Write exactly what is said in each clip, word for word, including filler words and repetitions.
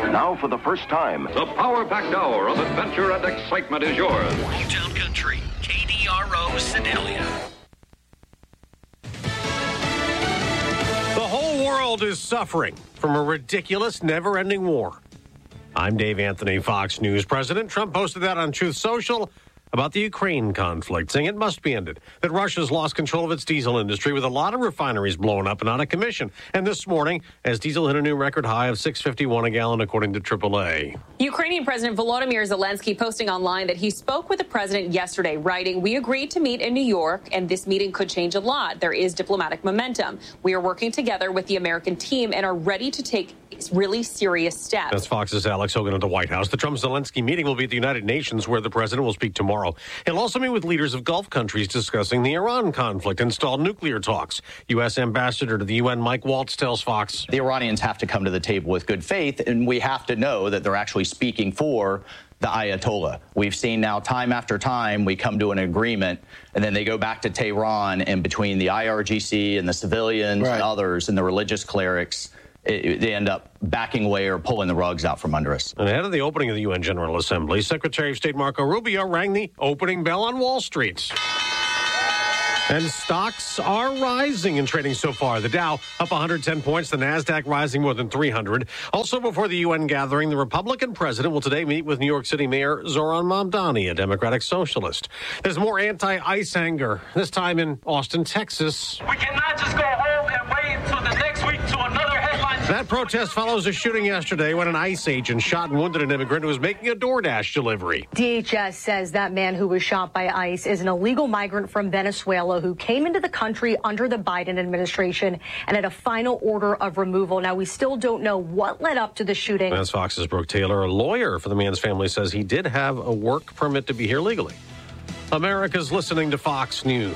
Now, for the first time, the power-packed hour of adventure and excitement is yours. Hometown Country, K D R O, Sedalia. The whole world is suffering from a ridiculous, never-ending war. I'm Dave Anthony, Fox News. President Trump posted that on Truth Social about the Ukraine conflict, saying it must be ended, that Russia's lost control of its diesel industry with a lot of refineries blowing up and out of commission. And this morning, as diesel hit a new record high of six fifty-one a gallon, according to triple A. Ukrainian President Volodymyr Zelensky posting online that he spoke with the president yesterday, writing, "We agreed to meet in New York, and this meeting could change a lot. There is diplomatic momentum. We are working together with the American team and are ready to take really serious steps." That's Fox's Alex Hogan at the White House. The Trump-Zelensky meeting will be at the United Nations, where the president will speak tomorrow. He'll also meet with leaders of Gulf countries discussing the Iran conflict and stalled nuclear talks. U S Ambassador to the U N Mike Waltz tells Fox. The Iranians have to come to the table with good faith, and we have to know that they're actually speaking for the Ayatollah. We've seen now time after time we come to an agreement, and then they go back to Tehran, and between the I R G C and the civilians right. and others and the religious clerics, It, they end up backing away or pulling the rugs out from under us. And ahead of the opening of the U N General Assembly, Secretary of State Marco Rubio rang the opening bell on Wall Street. And stocks are rising in trading so far. The Dow up one hundred ten points, the NASDAQ rising more than three hundred. Also before the U N gathering, the Republican president will today meet with New York City Mayor Zohran Mamdani, a Democratic socialist. There's more anti-ICE anger, this time in Austin, Texas. We cannot just go home and wait until the next week to another headline. That protest follows a shooting yesterday when an ICE agent shot and wounded an immigrant who was making a DoorDash delivery. D H S says that man who was shot by ICE is an illegal migrant from Venezuela who came into the country under the Biden administration and had a final order of removal. Now, we still don't know what led up to the shooting. As Fox's Brooke Taylor, a lawyer for the man's family, says he did have a work permit to be here legally. America's listening to Fox News.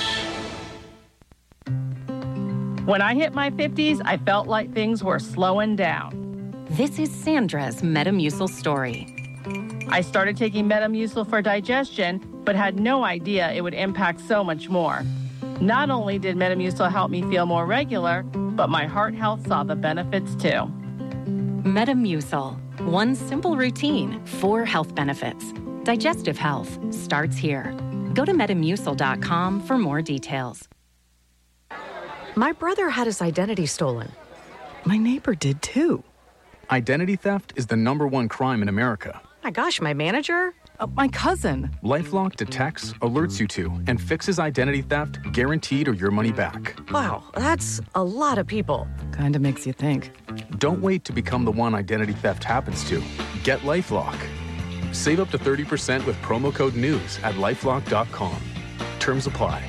When I hit my fifties, I felt like things were slowing down. This is Sandra's Metamucil story. I started taking Metamucil for digestion, but had no idea it would impact so much more. Not only did Metamucil help me feel more regular, but my heart health saw the benefits too. Metamucil, one simple routine, four health benefits. Digestive health starts here. Go to metamucil dot com for more details. My brother had his identity stolen. My neighbor did too. Identity theft is the number one crime in America. My gosh, my manager? Uh, my cousin. LifeLock detects, alerts you to, and fixes identity theft guaranteed or your money back. Wow, that's a lot of people. Kinda makes you think. Don't wait to become the one identity theft happens to. Get LifeLock. Save up to thirty percent with promo code NEWS at lifelock dot com. Terms apply.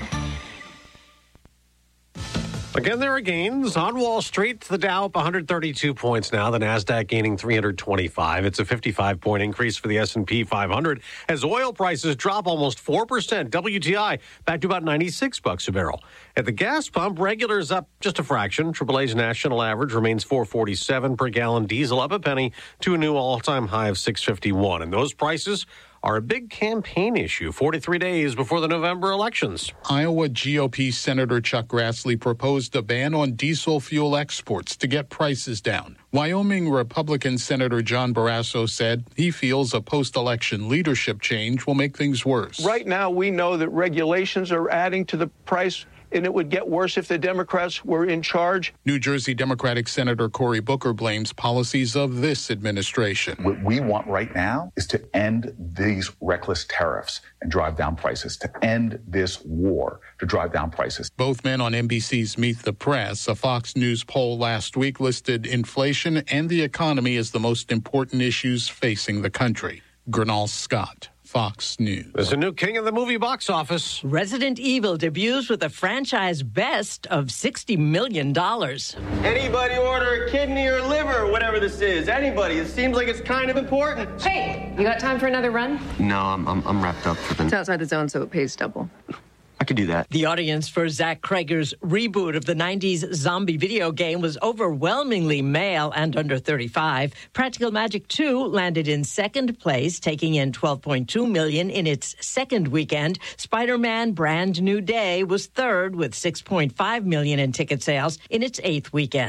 Again, there are gains on Wall Street. The Dow up one hundred thirty-two points now. The NASDAQ gaining three hundred twenty-five. It's a fifty-five point increase for the S and P five hundred as oil prices drop almost four percent. W T I back to about ninety-six bucks a barrel. At the gas pump, regular's up just a fraction. triple A's national average remains four forty-seven per gallon. Diesel up a penny to a new all-time high of six fifty-one. And those prices are a big campaign issue forty-three days before the November elections. Iowa G O P Senator Chuck Grassley proposed a ban on diesel fuel exports to get prices down. Wyoming Republican Senator John Barrasso said he feels a post-election leadership change will make things worse. Right now, we know that regulations are adding to the price, and it would get worse if the Democrats were in charge. New Jersey Democratic Senator Cory Booker blames policies of this administration. What we want right now is to end these reckless tariffs and drive down prices, to end this war, to drive down prices. Both men on N B C's Meet the Press. A Fox News poll last week listed inflation and the economy as the most important issues facing the country. Gernal Scott, Fox News. There's a new king of the movie box office. Resident Evil debuts with a franchise best of sixty million dollars. Anybody order a kidney or liver or whatever this is? Anybody. It seems like it's kind of important. Hey, you got time for another run? No, I'm, I'm, I'm wrapped up for the... It's outside the zone, so it pays double. I could do that. The audience for Zach Krager's reboot of the nineties zombie video game was overwhelmingly male and under thirty-five. Practical Magic two landed in second place, taking in twelve point two million dollars in its second weekend. Spider-Man Brand New Day was third with six point five million dollars in ticket sales in its eighth weekend.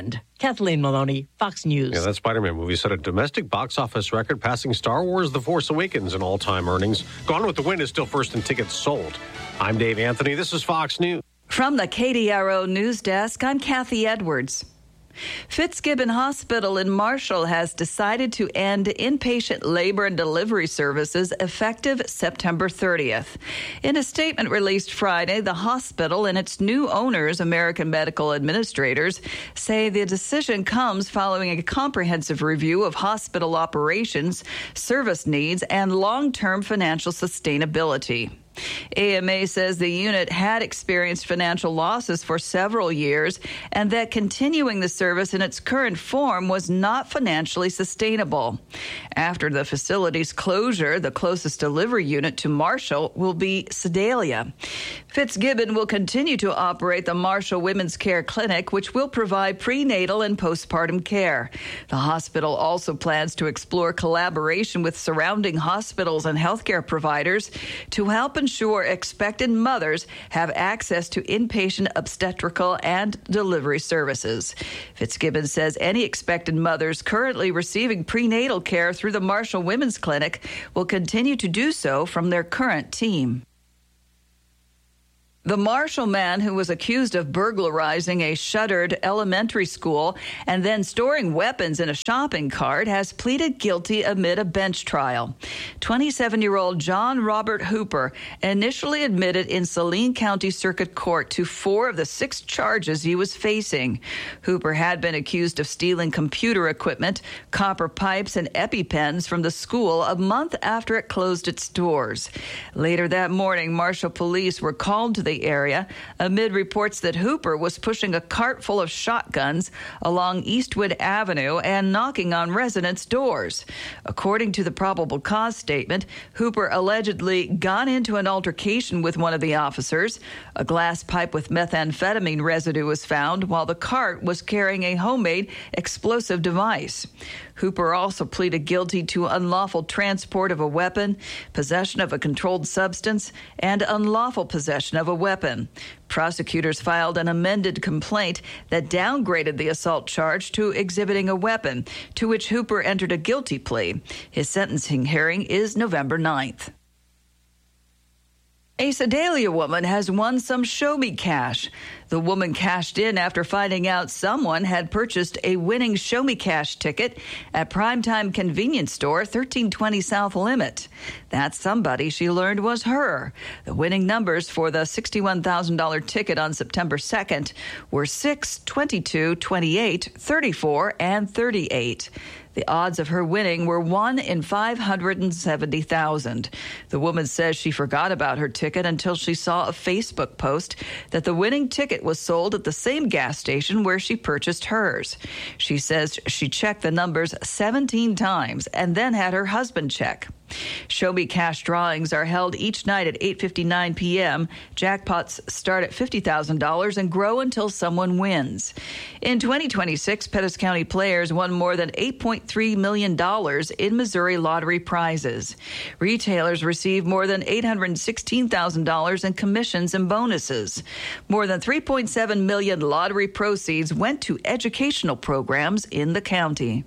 Kathleen Maloney, Fox News. Yeah, that Spider-Man movie set a domestic box office record, passing Star Wars The Force Awakens in all-time earnings. Gone with the Wind is still first in tickets sold. I'm Dave Anthony. This is Fox News. From the K D R O News Desk, I'm Kathy Edwards. Fitzgibbon Hospital in Marshall has decided to end inpatient labor and delivery services effective September thirtieth. In a statement released Friday, the hospital and its new owners, American Medical Administrators, say the decision comes following a comprehensive review of hospital operations, service needs, and long-term financial sustainability. A M A says the unit had experienced financial losses for several years and that continuing the service in its current form was not financially sustainable. After the facility's closure, the closest delivery unit to Marshall will be Sedalia. Fitzgibbon will continue to operate the Marshall Women's Care Clinic, which will provide prenatal and postpartum care. The hospital also plans to explore collaboration with surrounding hospitals and healthcare providers to help ensure expectant mothers have access to inpatient obstetrical and delivery services. Fitzgibbon says any expectant mothers currently receiving prenatal care through the Marshall Women's Clinic will continue to do so from their current team. The Marshall man who was accused of burglarizing a shuttered elementary school and then storing weapons in a shopping cart has pleaded guilty amid a bench trial. twenty-seven-year-old John Robert Hooper initially admitted in Saline County Circuit Court to four of the six charges he was facing. Hooper had been accused of stealing computer equipment, copper pipes, and EpiPens from the school a month after it closed its doors. Later that morning, Marshall police were called to the area amid reports that Hooper was pushing a cart full of shotguns along Eastwood Avenue and knocking on residents' doors. According to the probable cause statement, Hooper allegedly got into an altercation with one of the officers. A glass pipe with methamphetamine residue was found while the cart was carrying a homemade explosive device. Hooper also pleaded guilty to unlawful transport of a weapon, possession of a controlled substance, and unlawful possession of a weapon. Prosecutors filed an amended complaint that downgraded the assault charge to exhibiting a weapon, to which Hooper entered a guilty plea. His sentencing hearing is November ninth. A Sedalia woman has won some Show Me cash. The woman cashed in after finding out someone had purchased a winning Show Me cash ticket at Primetime Convenience Store, thirteen twenty South Limit. That somebody, she learned, was her. The winning numbers for the sixty-one thousand dollars ticket on September second were six, twenty-two, twenty-eight, thirty-four, and thirty-eight. The odds of her winning were one in five hundred seventy thousand. The woman says she forgot about her ticket until she saw a Facebook post that the winning ticket was sold at the same gas station where she purchased hers. She says she checked the numbers seventeen times and then had her husband check. Show Me cash drawings are held each night at eight fifty-nine p.m. Jackpots start at fifty thousand dollars and grow until someone wins. In twenty twenty-six, Pettis County players won more than eight point three million dollars in Missouri lottery prizes. Retailers received more than eight hundred sixteen thousand dollars in commissions and bonuses. More than three point seven million dollars lottery proceeds went to educational programs in the county.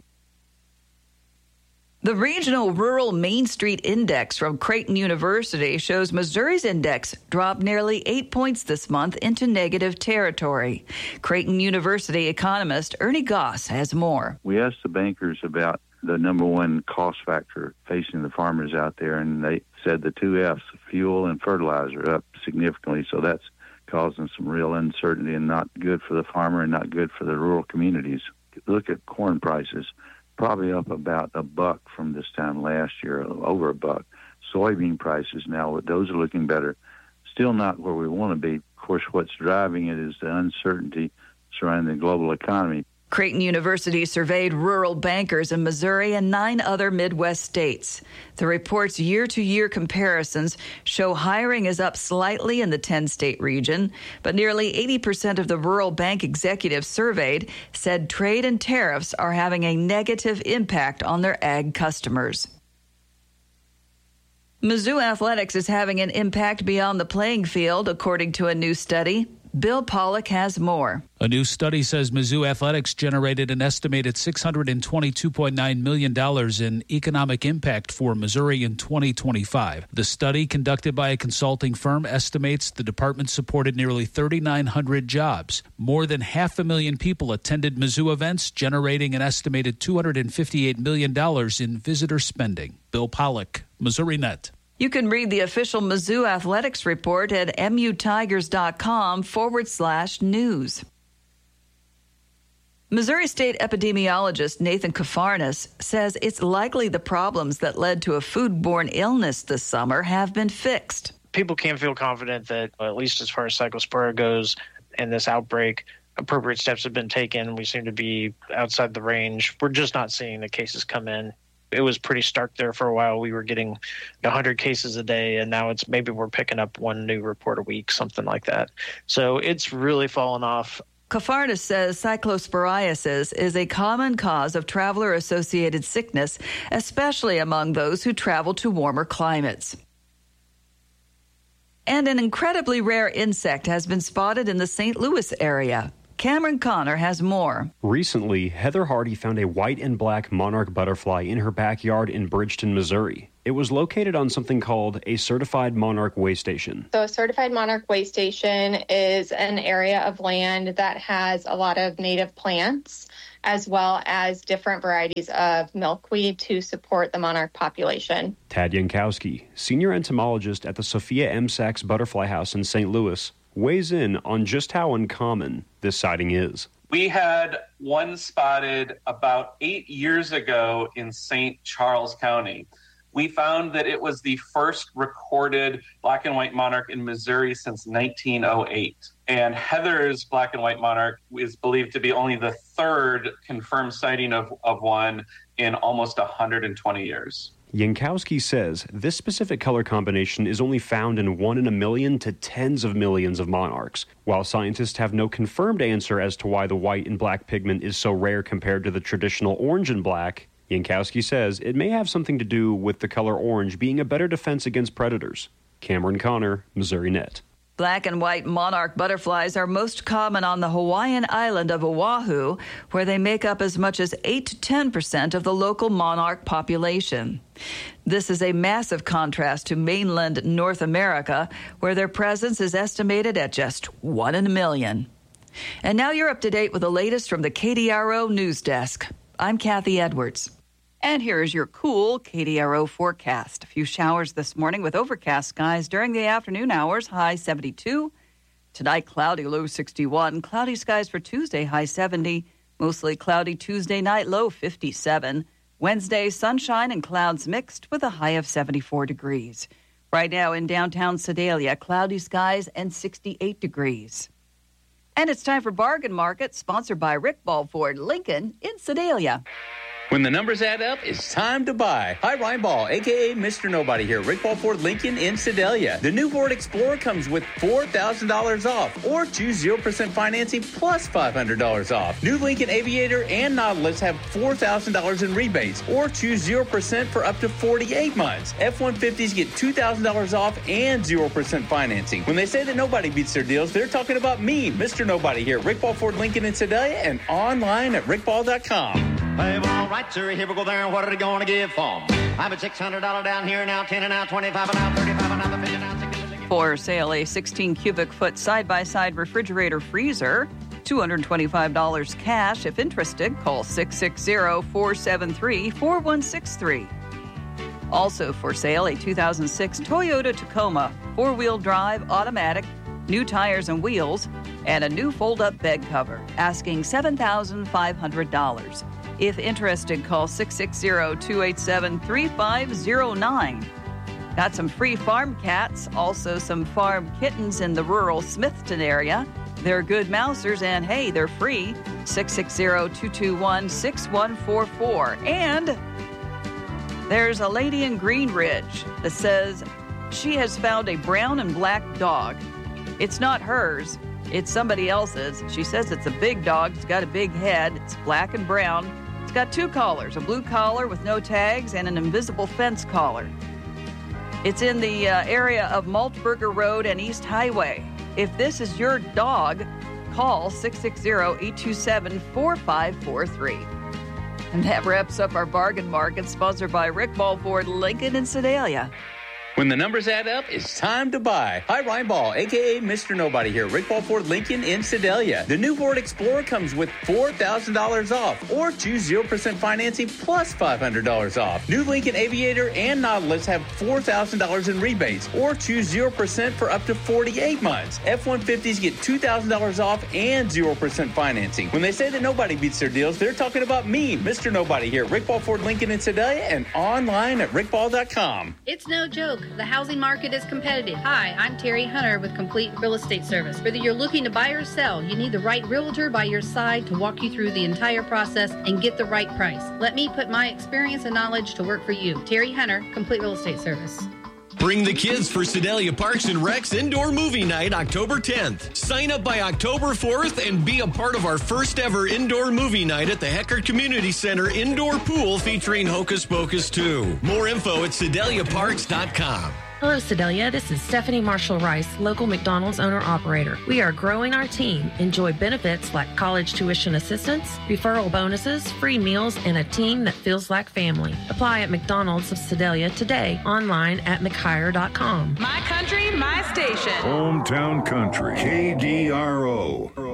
The Regional Rural Main Street Index from Creighton University shows Missouri's index dropped nearly eight points this month into negative territory. Creighton University economist Ernie Goss has more. We asked the bankers about the number one cost factor facing the farmers out there, and they said the two F's, fuel and fertilizer, up significantly. So that's causing some real uncertainty and not good for the farmer and not good for the rural communities. Look at corn prices. Probably up about a buck from this time last year, over a buck. Soybean prices now, those are looking better. Still not where we want to be. Of course, what's driving it is the uncertainty surrounding the global economy. Creighton University surveyed rural bankers in Missouri and nine other Midwest states. The report's year-to-year comparisons show hiring is up slightly in the ten-state region, but nearly eighty percent of the rural bank executives surveyed said trade and tariffs are having a negative impact on their ag customers. Mizzou athletics is having an impact beyond the playing field, according to a new study. Bill Pollock has more. A new study says Mizzou Athletics generated an estimated six hundred twenty-two point nine million dollars in economic impact for Missouri in twenty twenty-five. The study, conducted by a consulting firm, estimates the department supported nearly three thousand nine hundred jobs. More than half a million people attended Mizzou events, generating an estimated two hundred fifty-eight million dollars in visitor spending. Bill Pollock, Missouri Net. You can read the official Mizzou Athletics report at mutigers.com forward slash news. Missouri State epidemiologist Nathan Kafarnas says it's likely the problems that led to a foodborne illness this summer have been fixed. People can feel confident that, at least as far as Cyclospora goes and this outbreak, appropriate steps have been taken. We seem to be outside the range. We're just not seeing the cases come in. It was pretty stark there for a while. We were getting one hundred cases a day, and now it's maybe we're picking up one new report a week, something like that. So it's really fallen off. Kafarnas says cyclosporiasis is a common cause of traveler-associated sickness, especially among those who travel to warmer climates. And an incredibly rare insect has been spotted in the Saint Louis area. Cameron Connor has more. Recently, Heather Hardy found a white and black monarch butterfly in her backyard in Bridgeton, Missouri. It was located on something called a certified monarch way station. So a certified monarch way station is an area of land that has a lot of native plants, as well as different varieties of milkweed to support the monarch population. Tad Yankowski, senior entomologist at the Sophia M. Sachs Butterfly House in Saint Louis, weighs in on just how uncommon this sighting is. We had one spotted about eight years ago in Saint Charles County. We found that it was the first recorded black and white monarch in Missouri since nineteen oh eight. And Heather's black and white monarch is believed to be only the third confirmed sighting of, of one in almost one hundred twenty years. Yankowski says this specific color combination is only found in one in a million to tens of millions of monarchs. While scientists have no confirmed answer as to why the white and black pigment is so rare compared to the traditional orange and black, Yankowski says it may have something to do with the color orange being a better defense against predators. Cameron Connor, Missouri Net. Black and white monarch butterflies are most common on the Hawaiian island of Oahu, where they make up as much as eight to ten percent of the local monarch population. This is a massive contrast to mainland North America, where their presence is estimated at just one in a million. And now you're up to date with the latest from the K D R O News Desk. I'm Kathy Edwards. And here is your cool K D R O forecast. A few showers this morning with overcast skies during the afternoon hours, high seventy-two. Tonight, cloudy, low sixty-one. Cloudy skies for Tuesday, high seventy. Mostly cloudy Tuesday night, low fifty-seven. Wednesday, sunshine and clouds mixed with a high of seventy-four degrees. Right now in downtown Sedalia, cloudy skies and sixty-eight degrees. And it's time for Bargain Market, sponsored by Rick Ball Ford Lincoln in Sedalia. When the numbers add up, it's time to buy. Hi, Ryan Ball, a k a. Mister Nobody here. Rick Ball Ford Lincoln in Sedalia. The new Ford Explorer comes with four thousand dollars off or choose zero percent financing plus five hundred dollars off. New Lincoln Aviator and Nautilus have four thousand dollars in rebates or choose zero percent for up to forty-eight months. F one fifties get two thousand dollars off and zero percent financing. When they say that nobody beats their deals, they're talking about me, Mister Nobody here. Rick Ball Ford Lincoln in Sedalia and online at rick ball dot com. Hey, well, all right, sir, here we go there, and what are they going to give for 'em? I'm at six hundred dollars down here, now ten and now twenty-five and now thirty-five and now fifty, now sixty. For sale, a sixteen cubic foot side-by-side refrigerator freezer, two hundred twenty-five dollars cash. If interested, call six six zero, four seven three, four one six three. Also for sale, a two thousand six Toyota Tacoma, four-wheel drive, automatic, new tires and wheels, and a new fold-up bed cover, asking seven thousand five hundred dollars. If interested, call six six zero, two eight seven, three five zero nine. Got some free farm cats, also some farm kittens in the rural Smithton area. They're good mousers, and hey, they're free. six six zero, two two one, six one four four. And there's a lady in Green Ridge that says she has found a brown and black dog. It's not hers. It's somebody else's. She says it's a big dog. It's got a big head. It's black and brown. It's got two collars, a blue collar with no tags and an invisible fence collar. It's in the uh, area of Maltberger Road and East Highway. If this is your dog, call six six zero, eight two seven, four five four three. And that wraps up our Bargain Market, sponsored by Rick Ball Ford Lincoln in Sedalia. When the numbers add up, it's time to buy. Hi, Ryan Ball, a k a. Mister Nobody here. Rick Ball Ford Lincoln in Sedalia. The new Ford Explorer comes with four thousand dollars off or choose zero percent financing plus five hundred dollars off. New Lincoln Aviator and Nautilus have four thousand dollars in rebates or choose zero percent for up to forty-eight months. F one fifties get two thousand dollars off and zero percent financing. When they say that nobody beats their deals, they're talking about me, Mister Nobody here. Rick Ball Ford Lincoln in Sedalia and online at rick ball dot com. It's no joke. The housing market is competitive. Hi, I'm Terry Hunter with Complete Real Estate Service. Whether you're looking to buy or sell, you need the right realtor by your side to walk you through the entire process and get the right price. Let me put my experience and knowledge to work for you. Terry Hunter, Complete Real Estate Service. Bring the kids for Sedalia Parks and Rec's Indoor Movie Night October tenth. Sign up by October fourth and be a part of our first ever indoor movie night at the Hecker Community Center Indoor Pool featuring Hocus Pocus two. More info at sedalia parks dot com. Hello, Sedalia. This is Stephanie Marshall-Rice, local McDonald's owner-operator. We are growing our team. Enjoy benefits like college tuition assistance, referral bonuses, free meals, and a team that feels like family. Apply at McDonald's of Sedalia today, online at mchire dot com. My country, my station. Hometown Country, K D R O.